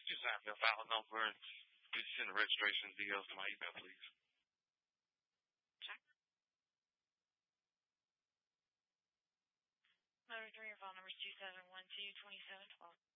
Just have your file number and could you send the registration details to my email, please? Check. Motor 3, your phone number is 2712-2712.